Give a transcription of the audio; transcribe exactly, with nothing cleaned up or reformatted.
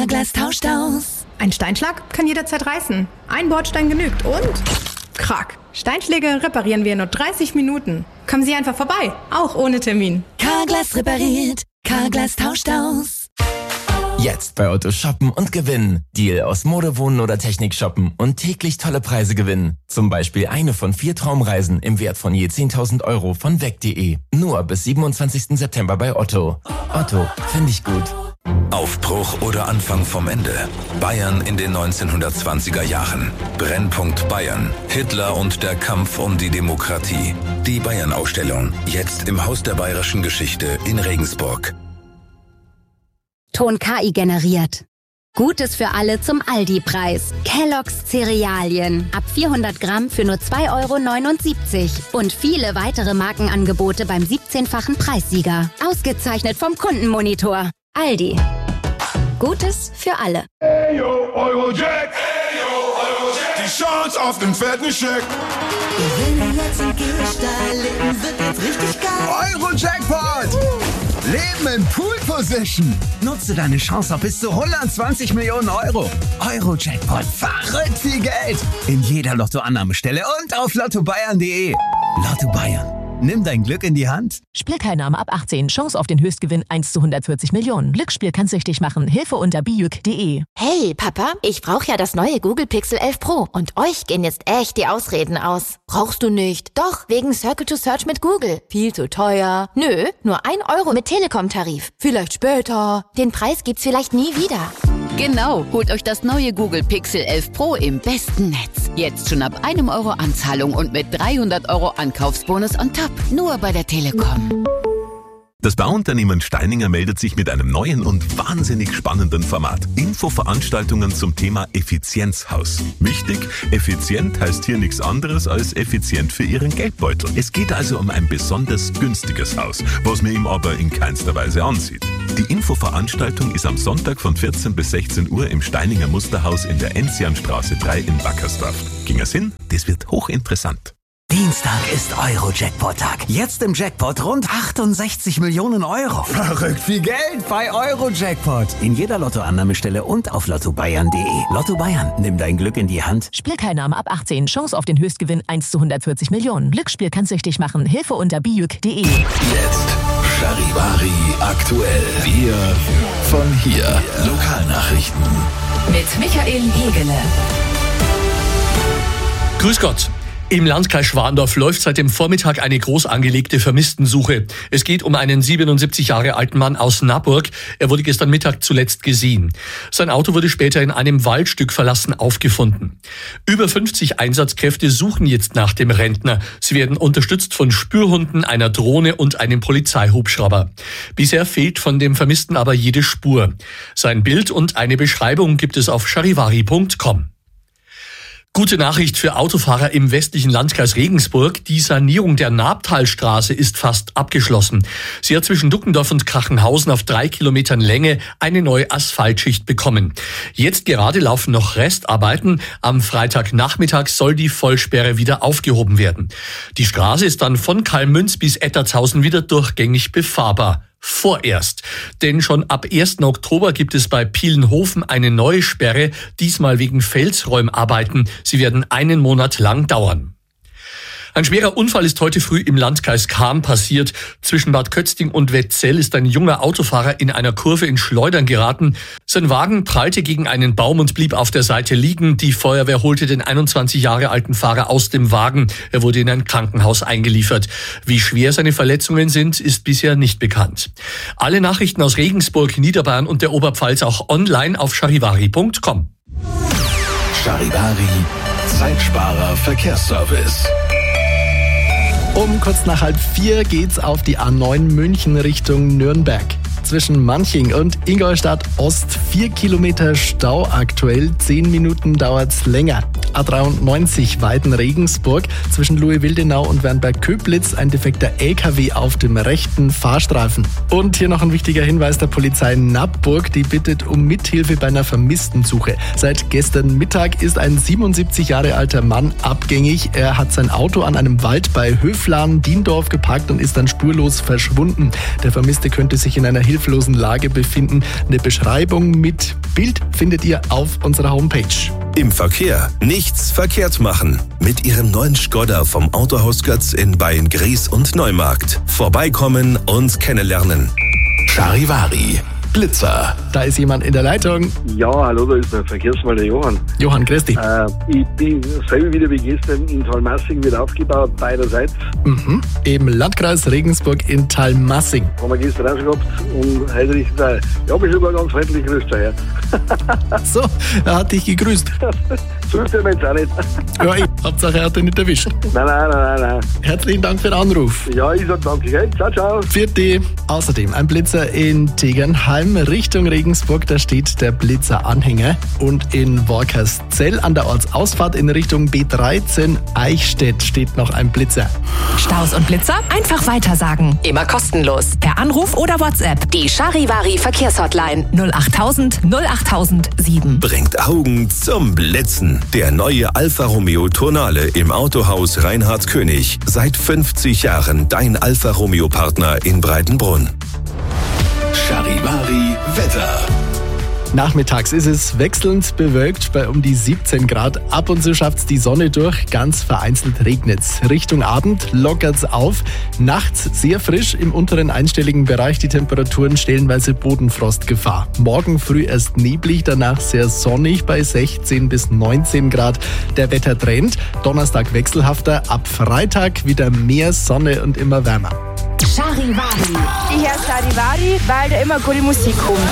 Carglass tauscht aus. Ein Steinschlag kann jederzeit reißen. Ein Bordstein genügt und... Krack. Steinschläge reparieren wir in nur dreißig Minuten. Kommen Sie einfach vorbei, auch ohne Termin. Carglass repariert. Carglass tauscht aus. Jetzt bei Otto shoppen und gewinnen. Deal aus Mode, Wohnen oder Technik shoppen und täglich tolle Preise gewinnen. Zum Beispiel eine von vier Traumreisen im Wert von je zehntausend Euro von weg punkt de. Nur bis siebenundzwanzigsten September bei Otto. Otto, finde ich gut. Aufbruch oder Anfang vom Ende. Bayern in den neunzehnhundertzwanziger Jahren. Brennpunkt Bayern. Hitler und der Kampf um die Demokratie. Die Bayern-Ausstellung. Jetzt im Haus der Bayerischen Geschichte in Regensburg. Ton K I generiert. Gutes für alle zum Aldi-Preis. Kellogg's Cerealien. Ab vierhundert Gramm für nur zwei Euro neunundsiebzig. Und viele weitere Markenangebote beim siebzehnfachen Preissieger. Ausgezeichnet vom Kundenmonitor. Aldi. Gutes für alle. Hey yo, Eurojack. Hey yo, Eurojack. Die Chance auf den fetten Scheck. Gewinne jetzt und geh steil, wird jetzt richtig geil. Euro-Jackpot! Leben in Pool-Position. Nutze deine Chance auf bis zu hundertzwanzig Millionen Euro. Euro-Jackpot, verrückt viel Geld. In jeder Lottoannahmestelle und auf lotto bayern punkt de. Lotto Bayern. Nimm dein Glück in die Hand. Spielteilnahme ab achtzehn. Chance auf den Höchstgewinn eins zu hundertvierzig Millionen. Glücksspiel kann süchtig machen. Hilfe unter bijuk punkt de. Hey, Papa, ich brauche ja das neue Google Pixel elf Pro. Und euch gehen jetzt echt die Ausreden aus. Brauchst du nicht? Doch, wegen Circle to Search mit Google. Viel zu teuer. Nö, nur ein Euro mit Telekom-Tarif. Vielleicht später. Den Preis gibt's vielleicht nie wieder. Genau, holt euch das neue Google Pixel elf Pro im besten Netz. Jetzt schon ab einem Euro Anzahlung und mit dreihundert Euro Ankaufsbonus on top. Nur bei der Telekom. Das Bauunternehmen Steininger meldet sich mit einem neuen und wahnsinnig spannenden Format. Infoveranstaltungen zum Thema Effizienzhaus. Wichtig, effizient heißt hier nichts anderes als effizient für Ihren Geldbeutel. Es geht also um ein besonders günstiges Haus, was man ihm aber in keinster Weise ansieht. Die Infoveranstaltung ist am Sonntag von vierzehn bis sechzehn Uhr im Steininger Musterhaus in der Enzianstraße drei in Wackersdorf. Ging es hin? Das wird hochinteressant. Dienstag ist Euro-Jackpot-Tag. Jetzt im Jackpot rund achtundsechzig Millionen Euro. Verrückt viel Geld bei Euro-Jackpot. In jeder Lottoannahmestelle und auf lotto bayern punkt de. Lotto Bayern, nimm dein Glück in die Hand. Spielteilnahme ab achtzehn. Chance auf den Höchstgewinn eins zu hundertvierzig Millionen. Glücksspiel kann süchtig machen. Hilfe unter bijuk punkt de. Jetzt Charivari aktuell. Wir von hier. Lokalnachrichten. Mit Michael Hegele. Grüß Gott. Im Landkreis Schwandorf läuft seit dem Vormittag eine groß angelegte Vermisstensuche. Es geht um einen siebenundsiebzig Jahre alten Mann aus Naburg. Er wurde gestern Mittag zuletzt gesehen. Sein Auto wurde später in einem Waldstück verlassen aufgefunden. Über fünfzig Einsatzkräfte suchen jetzt nach dem Rentner. Sie werden unterstützt von Spürhunden, einer Drohne und einem Polizeihubschrauber. Bisher fehlt von dem Vermissten aber jede Spur. Sein Bild und eine Beschreibung gibt es auf charivari punkt com. Gute Nachricht für Autofahrer im westlichen Landkreis Regensburg. Die Sanierung der Nabtalstraße ist fast abgeschlossen. Sie hat zwischen Duckendorf und Krachenhausen auf drei Kilometern Länge eine neue Asphaltschicht bekommen. Jetzt gerade laufen noch Restarbeiten. Am Freitagnachmittag soll die Vollsperre wieder aufgehoben werden. Die Straße ist dann von Kalmünz bis Ettertshausen wieder durchgängig befahrbar. Vorerst. Denn schon ab ersten Oktober gibt es bei Pielenhofen eine neue Sperre, diesmal wegen Felsräumarbeiten. Sie werden einen Monat lang dauern. Ein schwerer Unfall ist heute früh im Landkreis Cham passiert. Zwischen Bad Kötzting und Wetzell ist ein junger Autofahrer in einer Kurve in Schleudern geraten. Sein Wagen prallte gegen einen Baum und blieb auf der Seite liegen. Die Feuerwehr holte den einundzwanzig Jahre alten Fahrer aus dem Wagen. Er wurde in ein Krankenhaus eingeliefert. Wie schwer seine Verletzungen sind, ist bisher nicht bekannt. Alle Nachrichten aus Regensburg, Niederbayern und der Oberpfalz auch online auf charivari punkt com. Charivari, Zeitsparer Verkehrsservice. Um kurz nach halb vier geht's auf die A neun München Richtung Nürnberg. Zwischen Manching und Ingolstadt Ost vier Kilometer Stau aktuell, zehn Minuten dauert's länger. A dreiundneunzig Weiden-Regensburg, zwischen Louis-Wildenau und Wernberg-Köblitz ein defekter L K W auf dem rechten Fahrstreifen. Und hier noch ein wichtiger Hinweis der Polizei Nappburg, die bittet um Mithilfe bei einer Vermisstensuche. Seit gestern Mittag ist ein siebenundsiebzig Jahre alter Mann abgängig. Er hat sein Auto an einem Wald bei Höfladen, Diendorf geparkt und ist dann spurlos verschwunden. Der Vermisste könnte sich in einer hilflosen Lage befinden. Eine Beschreibung mit Bild findet ihr auf unserer Homepage. Im Verkehr nichts verkehrt machen. Mit Ihrem neuen Skoda vom Autohaus Götz in Beyen-Gries und Neumarkt. Vorbeikommen und kennenlernen. Charivari, Blitzer. Da ist jemand in der Leitung. Ja, hallo, da ist der Verkehrsmelder Johann. Johann, grüß dich. Äh, ich bin selber wieder wie gestern in Thalmassing wieder aufgebaut, beiderseits. Mhm. Im Landkreis Regensburg in Thalmassing. Haben wir gestern auch schon gehabt und heute richtig da. Ja, bin sogar ganz freundlich grüßt daher. So, er hat dich gegrüßt. So ist er mir jetzt auch nicht. Ja, ich Hauptsache er hat dich nicht erwischt. Nein, nein, nein, nein. Herzlichen Dank für den Anruf. Ja, ich sag danke, gell? Ciao, ciao. Vierte. Außerdem ein Blitzer in Tegernheim Richtung Regensburg, da steht der Blitzer-Anhänger. Und in Workerszell an der Ortsausfahrt in Richtung B dreizehn Eichstätt steht noch ein Blitzer. Staus und Blitzer einfach weitersagen. Immer kostenlos. Per Anruf oder WhatsApp. Die Charivari Verkehrshotline null achttausend null achttausend sieben. Bringt Augen zum Blitzen. Der neue Alfa Romeo Tonale im Autohaus Reinhard König. Seit fünfzig Jahren dein Alfa Romeo Partner in Breitenbrunn. Charivari Wetter. Nachmittags ist es wechselnd bewölkt bei um die siebzehn Grad. Ab und zu schafft's die Sonne durch, ganz vereinzelt regnet's. Richtung Abend lockert's auf. Nachts sehr frisch, im unteren einstelligen Bereich die Temperaturen stellenweise Bodenfrostgefahr. Morgen früh erst neblig, danach sehr sonnig bei sechzehn bis neunzehn Grad. Der Wettertrend, Donnerstag wechselhafter, ab Freitag wieder mehr Sonne und immer wärmer. Charivari. Ich höre Charivari, weil da immer gute Musik kommt.